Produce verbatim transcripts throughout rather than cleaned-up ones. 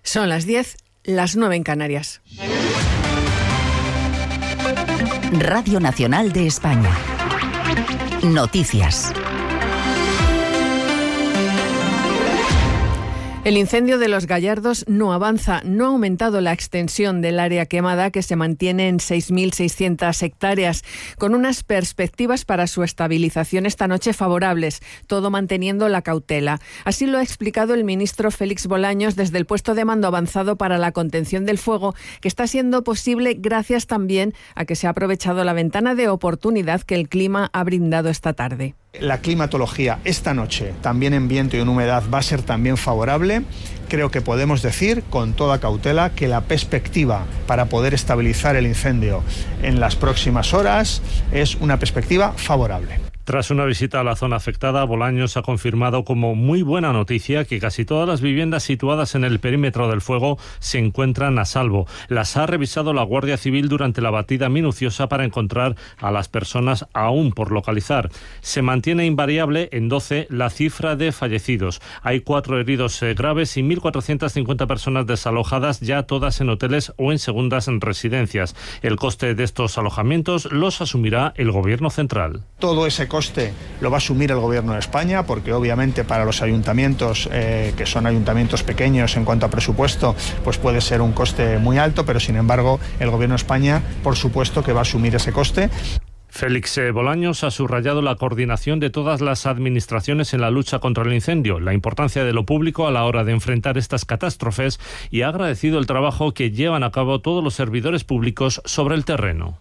Son las diez, las nueve en Canarias. Radio Nacional de España. Noticias. El incendio de Los Gallardos no avanza, no ha aumentado la extensión del área quemada, que se mantiene en seis mil seiscientas hectáreas, con unas perspectivas para su estabilización esta noche favorables, todo manteniendo la cautela. Así lo ha explicado el ministro Félix Bolaños desde el puesto de mando avanzado para la contención del fuego, que está siendo posible gracias también a que se ha aprovechado la ventana de oportunidad que el clima ha brindado esta tarde. La climatología esta noche, también en viento y en humedad, va a ser también favorable. Creo que podemos decir con toda cautela que la perspectiva para poder estabilizar el incendio en las próximas horas es una perspectiva favorable. Tras una visita a la zona afectada, Bolaños ha confirmado como muy buena noticia que casi todas las viviendas situadas en el perímetro del fuego se encuentran a salvo. Las ha revisado la Guardia Civil durante la batida minuciosa para encontrar a las personas aún por localizar. Se mantiene invariable en doce la cifra de fallecidos. Hay cuatro heridos graves y mil cuatrocientas cincuenta personas desalojadas, ya todas en hoteles o en segundas residencias. El coste de estos alojamientos los asumirá el Gobierno central. Todo ese coste coste lo va a asumir el Gobierno de España, porque obviamente para los ayuntamientos, eh, que son ayuntamientos pequeños en cuanto a presupuesto, pues puede ser un coste muy alto, pero sin embargo el Gobierno de España, por supuesto que va a asumir ese coste. Félix Bolaños ha subrayado la coordinación de todas las administraciones en la lucha contra el incendio, la importancia de lo público a la hora de enfrentar estas catástrofes, y ha agradecido el trabajo que llevan a cabo todos los servidores públicos sobre el terreno.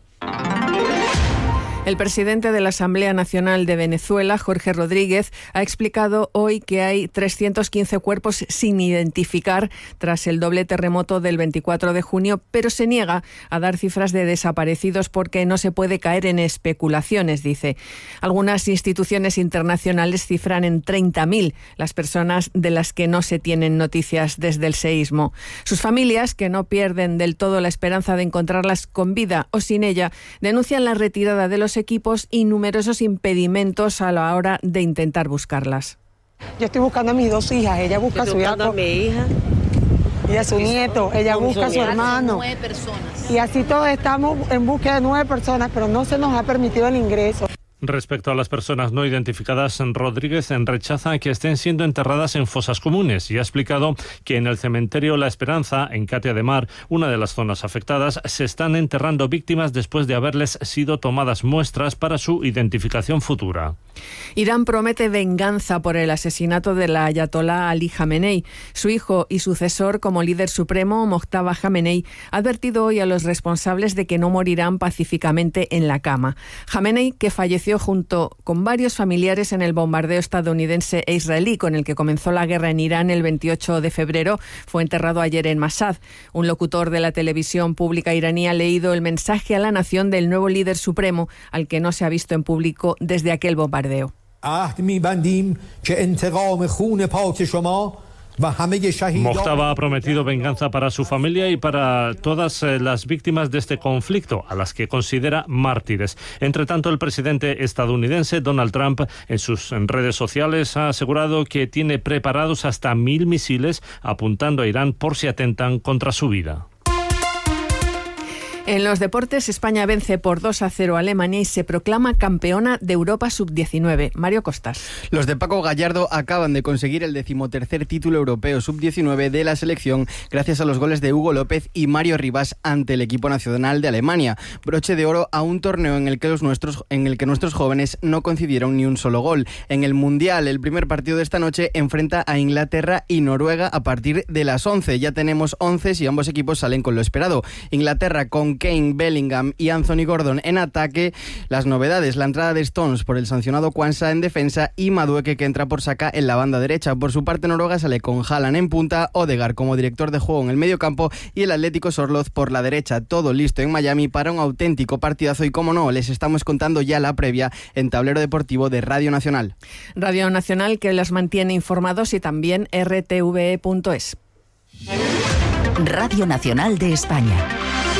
El presidente de la Asamblea Nacional de Venezuela, Jorge Rodríguez, ha explicado hoy que hay trescientos quince cuerpos sin identificar tras el doble terremoto del veinticuatro de junio, pero se niega a dar cifras de desaparecidos porque no se puede caer en especulaciones, dice. Algunas instituciones internacionales cifran en treinta mil las personas de las que no se tienen noticias desde el seísmo. Sus familias, que no pierden del todo la esperanza de encontrarlas con vida o sin ella, denuncian la retirada de los equipos y numerosos impedimentos a la hora de intentar buscarlas. Yo estoy buscando a mis dos hijas, ella busca a su hijo, a mi hija y a su nieto, ella busca a su hermano. Nueve personas. Y así todos estamos en búsqueda de nueve personas, pero no se nos ha permitido el ingreso. Respecto a las personas no identificadas, Rodríguez rechaza que estén siendo enterradas en fosas comunes y ha explicado que en el cementerio La Esperanza, en Catia de Mar, una de las zonas afectadas, se están enterrando víctimas después de haberles sido tomadas muestras para su identificación futura. Irán promete venganza por el asesinato del ayatolá Ali Jamenei. Su hijo y sucesor como líder supremo, Mojtaba Jamenei, ha advertido hoy a los responsables de que no morirán pacíficamente en la cama. Jamenei, que falleció junto con varios familiares en el bombardeo estadounidense e israelí con el que comenzó la guerra en Irán el veintiocho de febrero, fue enterrado ayer en Mashhad. Un locutor de la televisión pública iraní ha leído el mensaje a la nación del nuevo líder supremo, al que no se ha visto en público desde aquel bombardeo. Mojtaba ha prometido venganza para su familia y para todas las víctimas de este conflicto, a las que considera mártires. Entre tanto, el presidente estadounidense Donald Trump en sus redes sociales ha asegurado que tiene preparados hasta mil misiles apuntando a Irán por si atentan contra su vida. En los deportes, España vence por dos a cero a Alemania y se proclama campeona de Europa sub diecinueve. Mario Costas. Los de Paco Gallardo acaban de conseguir el decimotercer título europeo sub diecinueve de la selección gracias a los goles de Hugo López y Mario Rivas ante el equipo nacional de Alemania. Broche de oro a un torneo en el que los nuestros, en el que nuestros jóvenes no concedieron ni un solo gol. En el Mundial, el primer partido de esta noche enfrenta a Inglaterra y Noruega a partir de las once. Ya tenemos once y ambos equipos salen con lo esperado. Inglaterra con Kane, Bellingham y Anthony Gordon en ataque. Las novedades, la entrada de Stones por el sancionado Quansah en defensa y Madueke, que entra por Saka en la banda derecha. Por su parte, Noruega sale con Haaland en punta, Odegaard como director de juego en el medio campo y el Atlético Sorloz por la derecha. Todo listo en Miami para un auténtico partidazo y, como no, les estamos contando ya la previa en Tablero Deportivo de Radio Nacional. Radio Nacional, que los mantiene informados, y también R T V E punto es. Radio Nacional de España.